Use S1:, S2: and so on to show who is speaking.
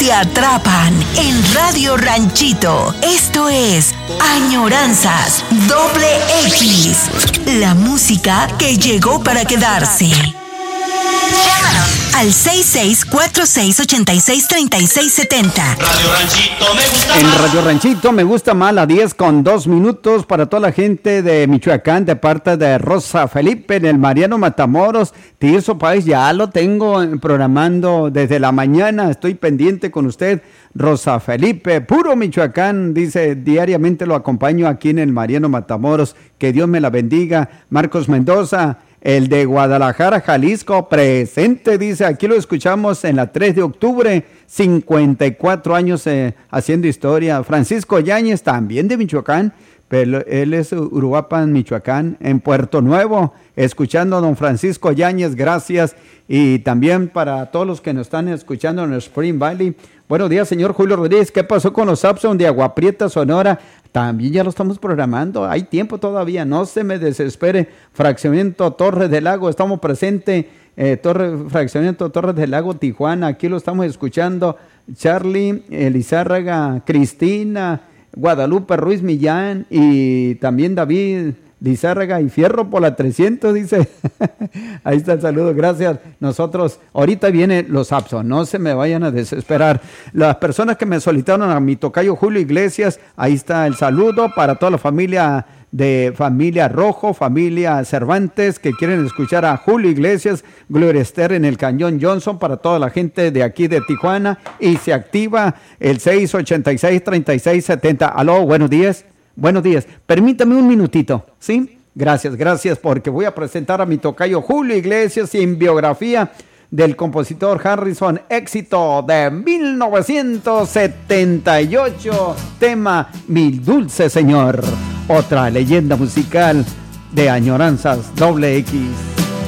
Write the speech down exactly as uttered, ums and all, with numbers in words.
S1: te atrapan en Radio Ranchito. Esto es Añoranzas Doble X, la música que llegó para quedarse. Llámanos al seis seis cuatro seis ocho seis tres seis siete cero.
S2: Radio Ranchito me gusta
S3: En
S2: más.
S3: Radio Ranchito me gusta más a diez con dos minutos para toda la gente de Michoacán, de parte de Rosa Felipe en el Mariano Matamoros. Tirso Páez, ya lo tengo programando desde la mañana, estoy pendiente con usted. Rosa Felipe, puro Michoacán, dice, diariamente lo acompaño aquí en el Mariano Matamoros, que Dios me la bendiga. Marcos Mendoza, el de Guadalajara, Jalisco, presente, dice, aquí lo escuchamos en la tres de octubre, cincuenta y cuatro años eh, haciendo historia. Francisco Yáñez, también de Michoacán, pero él es Uruapan, Michoacán, en Puerto Nuevo, escuchando a don Francisco Yáñez, gracias. Y también para todos los que nos están escuchando en el Spring Valley. Buenos días, señor Julio Rodríguez, ¿qué pasó con los Sapson de Agua Prieta, Sonora? También ya lo estamos programando, hay tiempo todavía, no se me desespere. Fraccionamiento Torres del Lago, estamos presentes, eh, Torre, Fraccionamiento Torres del Lago, Tijuana, aquí lo estamos escuchando. Charlie, Elizárraga, Cristina, Guadalupe Ruiz Millán y también David Lizárraga y Fierro por la trescientos, dice. Ahí está el saludo, gracias. Nosotros, ahorita vienen los Sapson, no se me vayan a desesperar. Las personas que me solicitaron a mi tocayo Julio Iglesias, ahí está el saludo para toda la familia de Familia Rojo, Familia Cervantes, que quieren escuchar a Julio Iglesias, Gloria Esther en el Cañón Johnson, para toda la gente de aquí de Tijuana, y se activa el seis ocho seis, tres seis siete cero. Aló, buenos días. Buenos días, permítame un minutito, ¿sí? Gracias, gracias, porque voy a presentar a mi tocayo Julio Iglesias sin biografía del compositor Harrison, éxito de mil novecientos setenta y ocho, tema Mi Dulce Señor, otra leyenda musical de Añoranzas Doble X.